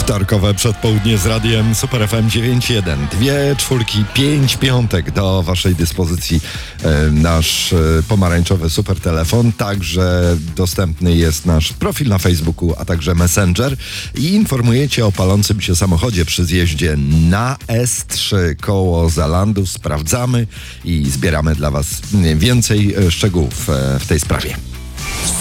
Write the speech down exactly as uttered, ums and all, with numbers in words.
Wtorkowe przedpołudnie z radiem Super F M dziewięć jeden. Dwie czwórki, pięć piątek do waszej dyspozycji. E, nasz e, pomarańczowy super telefon. Także dostępny jest nasz profil na Facebooku, a także Messenger. I informujecie o palącym się samochodzie przy zjeździe na S trzy koło Zalandu. Sprawdzamy i zbieramy dla was więcej szczegółów e, w tej sprawie.